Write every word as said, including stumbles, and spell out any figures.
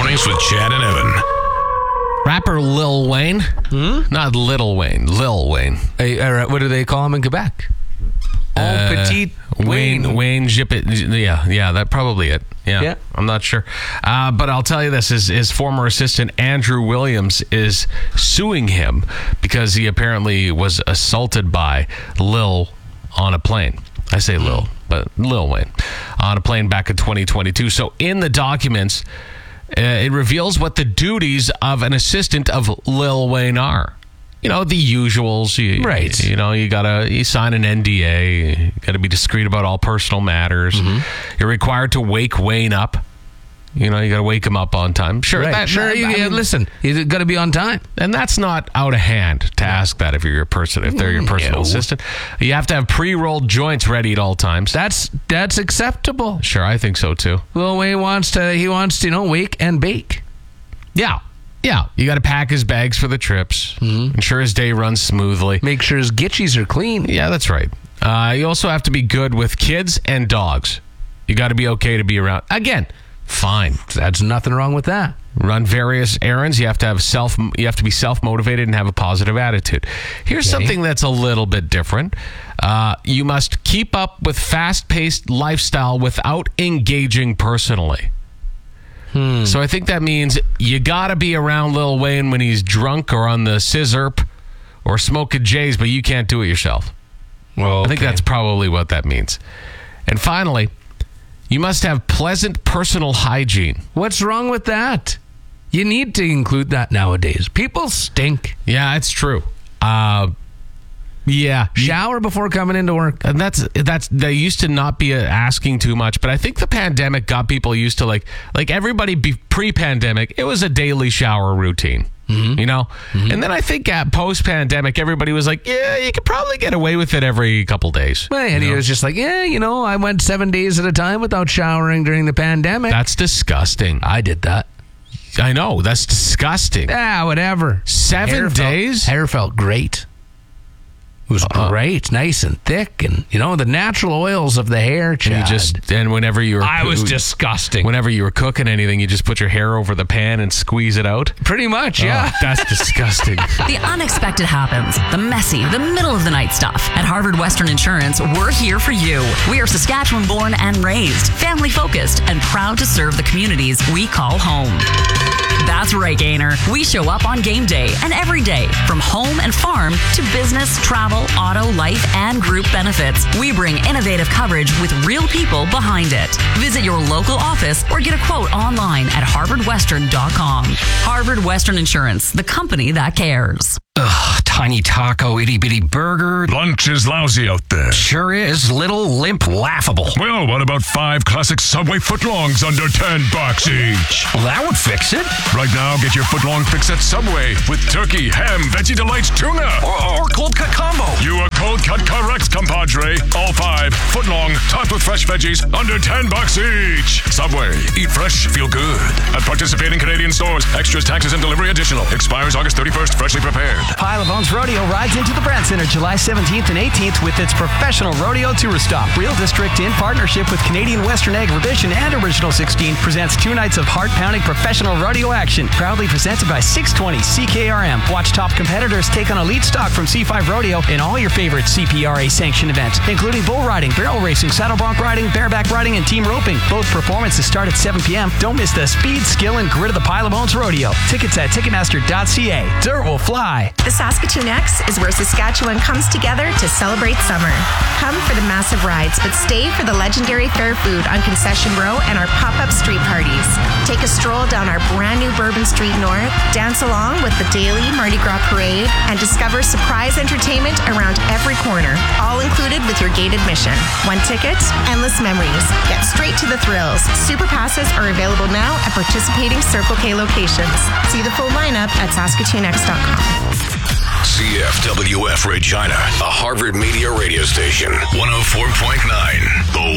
Mornings with Chad and Evan. Rapper Lil Wayne? Hmm? Not Little Wayne, Lil Wayne. Hey, uh, what do they call him in Quebec? Oh, Uh, Petit Wayne, Wayne. Wayne Jippet. Yeah, yeah, that probably it. Yeah, Yeah. I'm not sure. Uh, but I'll tell you this, his, his former assistant, Andrew Williams, is suing him because he apparently was assaulted by Lil on a plane. I say Lil, but Lil Wayne, on a plane back in twenty twenty-two. So in the documents, uh, it reveals what the duties of an assistant of Lil Wayne are. You know, the usuals. You, Right. You know, you got to you sign an N D A. You got to be discreet about all personal matters. Mm-hmm. You're required to wake Wayne up. You know, you got to wake him up on time. Sure. Right. that- sure, that- you, I yeah, mean, listen, you got to be on time. and that's not out of hand to ask that if you're your person, if they're your personal No. assistant. You have to have pre-rolled joints ready at all times. That's that's acceptable. Sure, I think so too. Lil Wayne wants to, he wants to, you know, wake and bake. Yeah. Yeah. You got to pack his bags for the trips. Mm-hmm. Ensure his day runs smoothly. Make sure his gitchies are clean. Yeah, that's right. Uh, you also have to be good with kids and dogs. You got to be okay to be around. Again, fine. That's nothing wrong with that. Run various errands. You have to have self. You have to be self-motivated and have a positive attitude. Here's Okay. something that's a little bit different. Uh, you must keep up with fast-paced lifestyle without engaging personally. Hmm. So I think that means you got to be around Lil Wayne when he's drunk or on the scissorp or smoking J's, but you can't do it yourself. Well, I think that's probably what that means. And finally, you must have pleasant personal hygiene. What's wrong with that? You need to include that nowadays. People stink. Yeah, it's true. Uh, yeah. Shower before coming into work. And that's that's they used to not be uh, asking too much, but I think the pandemic got people used to like like everybody be, pre-pandemic. It was a daily shower routine, Mm-hmm. you know. Mm-hmm. And then I think at post-pandemic, everybody was like, yeah, you could probably get away with it every couple days. Well, and you he know? was just like, yeah, you know, I went seven days at a time without showering during the pandemic. That's disgusting. I did that. I know that's disgusting. Ah, whatever. Seven Hair days. Felt, hair felt great. It was Uh-huh. great, nice and thick, and you know the natural oils of the hair. Chad. And you just and whenever you were I was disgusting. whenever you were cooking anything, you just put your hair over the pan and squeeze it out. Pretty much, yeah. Oh, that's disgusting. The unexpected happens. The messy, the middle of the night stuff. At Harvard Western Insurance, we're here for you. We are Saskatchewan born and raised, family focused, and proud to serve the communities we call home. That's right, Gainer. We show up on game day and every day, from home and farm to business, travel, auto, life, and group benefits. We bring innovative coverage with real people behind it. Visit your local office or get a quote online at harvard western dot com. Harvard Western Insurance, the company that cares. Ugh, tiny taco, itty bitty burger. Lunch is lousy out there. Sure is. Little, limp, laughable. Well, what about five classic Subway footlongs under ten bucks each? Well, that would fix it. Right now, get your footlong fix at Subway with turkey, ham, veggie delights, tuna. Or, or cold cut combo. You are cold cut correct, compadre. All five footlong, topped with fresh veggies, under ten bucks each. Subway, eat fresh, feel good. At participating Canadian stores, extras, taxes, and delivery additional. Expires August thirty-first. Freshly prepared. Pile of Bones Rodeo rides into the Brand Center July seventeenth and eighteenth with its professional rodeo tourist stop. Real District, in partnership with Canadian Western Agribition and Original sixteen, presents two nights of heart-pounding professional rodeo action. Proudly presented by six twenty C K R M. Watch top competitors take on elite stock from C five Rodeo in all your favorite C P R A-sanctioned events, including bull riding, barrel racing, saddle bronc riding, bareback riding, and team roping. Both performances start at seven p.m. Don't miss the speed, skill, and grit of the Pile of Bones Rodeo. Tickets at ticketmaster dot c a. Dirt will fly. The Saskatoon X is where Saskatchewan comes together to celebrate summer. Come for the massive rides, but stay for the legendary fair food on Concession Row and our pop-up street parties. Take a stroll down our brand new Bourbon Street North, dance along with the daily Mardi Gras parade, and discover surprise entertainment around every corner, all included with your gate admission. One ticket, endless memories. Get straight to the thrills. Super passes are available now at participating Circle K locations. See the full lineup at saskatoon x dot com. C F W F Regina, a Harvard Media radio station. one oh four point nine, The